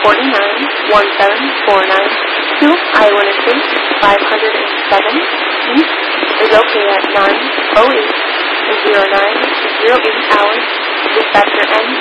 to Iowa Interstate 507 East is okay at 9:08 and 09:08 hours. Dispatcher N